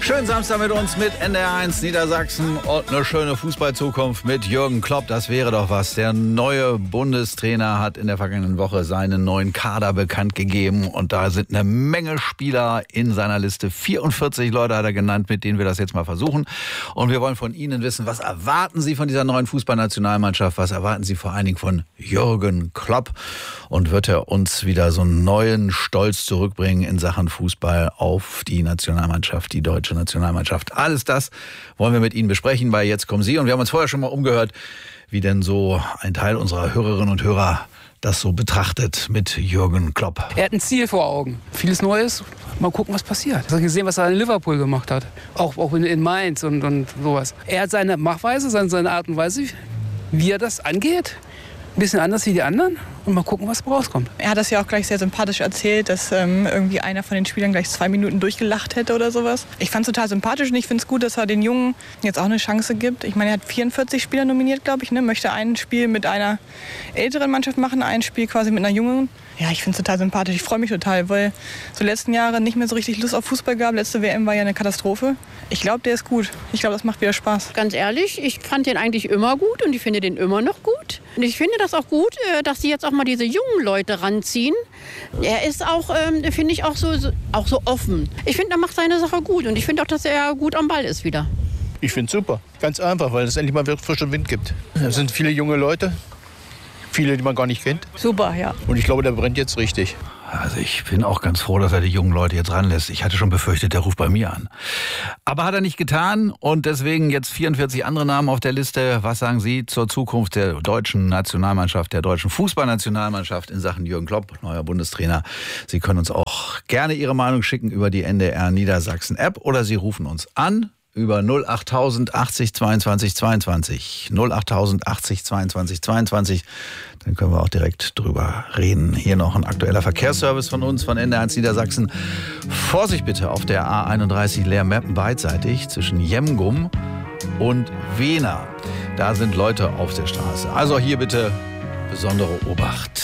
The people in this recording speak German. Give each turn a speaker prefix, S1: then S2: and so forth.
S1: Schönen Samstag mit uns, mit NDR1 Niedersachsen und eine schöne Fußballzukunft mit Jürgen Klopp. Das wäre doch was. Der neue Bundestrainer hat in der vergangenen Woche seinen neuen Kader bekannt gegeben. Und da sind eine Menge Spieler in seiner Liste. 44 Leute hat er genannt, mit denen wir das jetzt mal versuchen. Und wir wollen von Ihnen wissen, was erwarten Sie von dieser neuen Fußballnationalmannschaft? Was erwarten Sie vor allen Dingen von Jürgen Klopp? Und wird er uns wieder so einen neuen Stolz zurückbringen in Sachen Fußball auf die Nationalmannschaft, die deutsche Nationalmannschaft? Alles das wollen wir mit Ihnen besprechen bei Jetzt kommen Sie. Und wir haben uns vorher schon mal umgehört, wie denn so ein Teil unserer Hörerinnen und Hörer das so betrachtet mit Jürgen Klopp.
S2: Er hat ein Ziel vor Augen. Vieles Neues. Mal gucken, was passiert. Ich habe gesehen, was er in Liverpool gemacht hat. Auch in Mainz und sowas. Er hat seine Machweise, seine Art und Weise, wie er das angeht. Ein bisschen anders wie die anderen und mal gucken, was rauskommt.
S3: Er hat das ja auch gleich sehr sympathisch erzählt, dass irgendwie einer von den Spielern gleich 2 Minuten durchgelacht hätte oder sowas. Ich fand es total sympathisch und ich finde es gut, dass er den Jungen jetzt auch eine Chance gibt. Ich meine, er hat 44 Spieler nominiert, glaube ich, ne? Möchte ein Spiel mit einer älteren Mannschaft machen, ein Spiel quasi mit einer jungen. Ja, ich finde es total sympathisch. Ich freue mich total, weil so letzten Jahre nicht mehr so richtig Lust auf Fußball gab. Letzte WM war ja eine Katastrophe. Ich glaube, der ist gut. Ich glaube, das macht wieder Spaß.
S4: Ganz ehrlich, ich fand den eigentlich immer gut und ich finde den immer noch gut. Und ich finde das auch gut, dass sie jetzt auch mal diese jungen Leute ranziehen. Er ist auch, finde ich, auch so offen. Ich finde, er macht seine Sache gut und ich finde auch, dass er gut am Ball ist wieder.
S5: Ich finde es super. Ganz einfach, weil es endlich mal frischen Wind gibt. Es sind viele junge Leute. Viele, die man gar nicht kennt.
S3: Super, ja.
S5: Und ich glaube, der brennt jetzt richtig.
S1: Also ich bin auch ganz froh, dass er die jungen Leute jetzt ranlässt. Ich hatte schon befürchtet, der ruft bei mir an. Aber hat er nicht getan und deswegen jetzt 44 andere Namen auf der Liste. Was sagen Sie zur Zukunft der deutschen Nationalmannschaft, der deutschen Fußballnationalmannschaft in Sachen Jürgen Klopp, neuer Bundestrainer? Sie können uns auch gerne Ihre Meinung schicken über die NDR Niedersachsen App oder Sie rufen uns an über 08000 80 22 22. 08000 80 22 22. Dann können wir auch direkt drüber reden. Hier noch ein aktueller Verkehrsservice von uns, von NDR1 Niedersachsen. Vorsicht bitte auf der A31 Leer-Meppen beidseitig zwischen Jemgum und Wehner. Da sind Leute auf der Straße. Also hier bitte besondere Obacht.